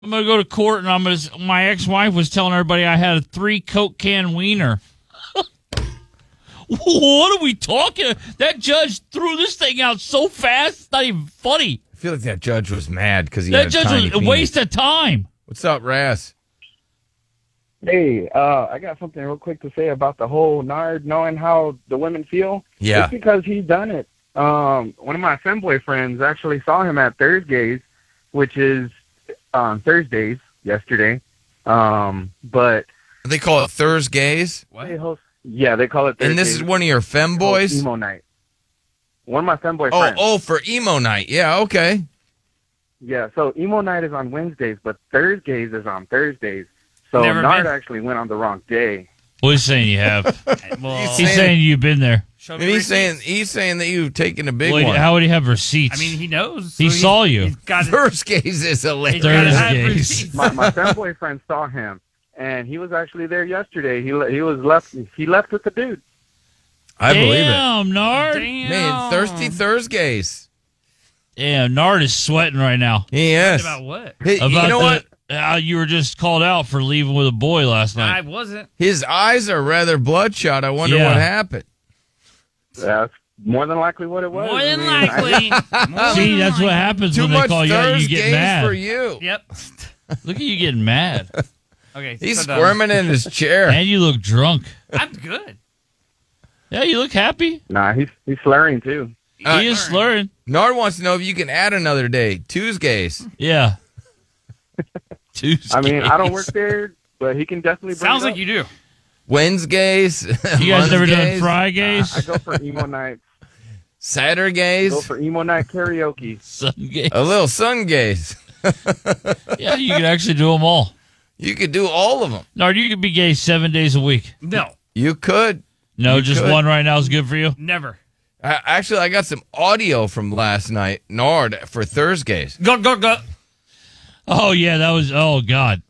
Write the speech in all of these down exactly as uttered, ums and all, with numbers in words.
I'm going to go to court, and I'm gonna, my ex-wife was telling everybody I had a three Coke can wiener. What are we talking? That judge threw this thing out so fast, it's not even funny. I feel like that judge was mad because he that had a judge tiny was a penis. waste of time. What's up, Ras? Hey, uh, I got something real quick to say about the whole Nard knowing how the women feel. Yeah. It's because he's done it. Um, one of my femboy friends actually saw him at Thursdays, which is on Thursdays yesterday. Um, but They call it Thursdays? they host, yeah, they call it Thursdays. And this is one of your femboys? Emo night. One of my femboy Oh, friends. oh, for emo night. Yeah, okay. Yeah, so emo night is on Wednesdays, but Thursdays is on Thursdays. So Never Nard been. actually went on the wrong day. What he's saying you have. Well, He's He's saying- saying you've been there. show And me he's saying receipts. he's saying that you've taken a big Wait, one. how would he have receipts? I mean, he knows. He so saw you. He's got it. Thursdays is hilarious. He's gotta have Thursdays. receipts. my my femboy friend saw him, and he was actually there yesterday. He le- he was left he left with the dude. I believe it. Damn, Nard. Damn. Man, thirsty Thursdays. Damn, Nard is sweating right now. Yes. About what? Hey, About you know the, what? Uh, you were just called out for leaving with a boy last night. I wasn't. His eyes are rather bloodshot. I wonder Yeah. what happened. That's more than likely what it was. More than I mean, I- likely. More See, than that's what likely. happens Too when they much call you out. You Thursdays get mad. for you. Yep. Look at you getting mad. Okay. He's so done. squirming in his chair. And you look drunk. I'm good. Yeah, you look happy. Nah, he's he's slurring too. Uh, he is slurring. Nard wants to know if you can add another day. Tuesdays. Yeah. Tuesdays. I mean, I don't work there, but he can definitely bring Sounds it like up. you do. Wednesdays. You guys never done Mondays, Fridays? I go for emo nights. Saturdays. Go for emo night karaoke. Sundays? A little sun gaze. Yeah, you could actually do them all. You could do all of them. Nard, you could be gay seven days a week. No. You could. No, You just could. one right now is good for you? Never. I, actually, I got some audio from last night, Nard, for Thursdays. Go, go, go. Oh, yeah, that was, oh, God.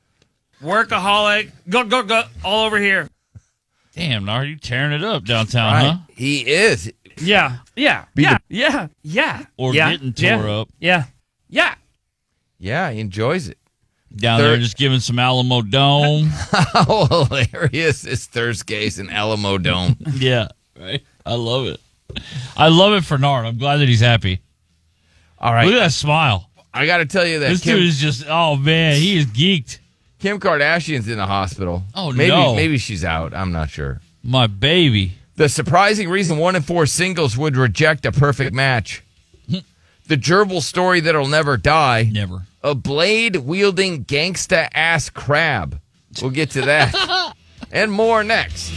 Workaholic. Go, go, go. All over here. Damn, Nard, you tearing it up downtown, Right. huh? He is. Yeah. Yeah. Yeah. Yeah. Yeah. Or yeah. getting tore yeah. up. Yeah. Yeah. Yeah, he enjoys it. Down Thir- there just giving some Alamo Dome. How hilarious is Thursdays in Alamo Dome? Yeah, right. I love it. I love it for Nard. I'm glad that he's happy. All Look right. at that smile. I got to tell you that This Kim, dude is just, oh, man, he is geeked. Kim Kardashian's in the hospital. Oh, maybe, no. Maybe she's out. I'm not sure. My baby. The surprising reason one in four singles would reject a perfect match. The gerbil story that'll never die. Never. A blade-wielding gangsta-ass crab. We'll get to that. And more next.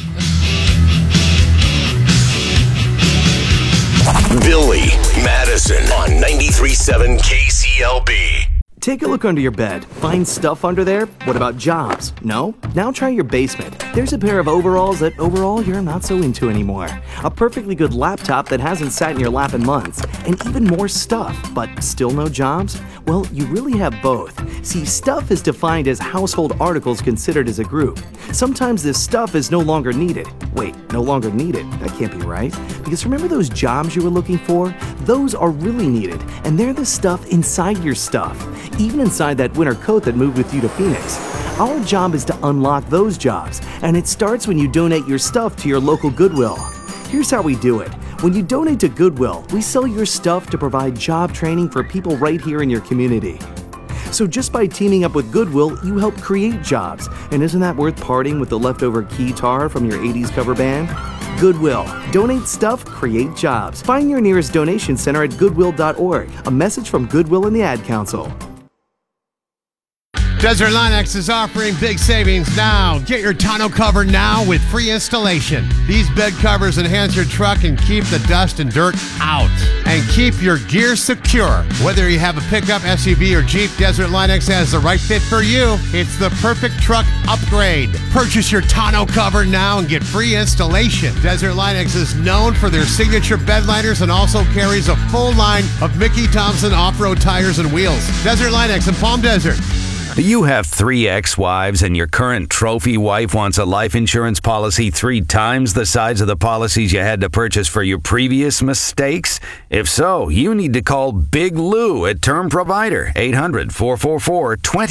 Billy Madison on ninety-three point seven K C L B. Take a look under your bed. Find stuff under there? What about jobs? No? Now try your basement. There's a pair of overalls that overall you're not so into anymore. A perfectly good laptop that hasn't sat in your lap in months. And even more stuff, but still no jobs? Well, you really have both. See, stuff is defined as household articles considered as a group. Sometimes this stuff is no longer needed. Wait, no longer needed? That can't be right. Because remember those jobs you were looking for? Those are really needed, and they're the stuff inside your stuff. Even inside that winter coat that moved with you to Phoenix. Our job is to unlock those jobs, and it starts when you donate your stuff to your local Goodwill. Here's how we do it. When you donate to Goodwill, we sell your stuff to provide job training for people right here in your community. So just by teaming up with Goodwill, you help create jobs. And isn't that worth parting with the leftover keytar from your eighties cover band? Goodwill. Donate stuff, create jobs. Find your nearest donation center at goodwill dot org. A message from Goodwill and the Ad Council. Desert Lennox is offering big savings now. Get your tonneau cover now with free installation. These bed covers enhance your truck and keep the dust and dirt out. And keep your gear secure. Whether you have a pickup, S U V, or Jeep, Desert Lennox has the right fit for you. It's the perfect truck upgrade. Purchase your tonneau cover now and get free installation. Desert Lennox is known for their signature bed liners and also carries a full line of Mickey Thompson off-road tires and wheels. Desert Lennox in Palm Desert. Do you have three ex-wives and your current trophy wife wants a life insurance policy three times the size of the policies you had to purchase for your previous mistakes? If so, you need to call Big Lou at Term Provider, eight hundred, four four four, two zero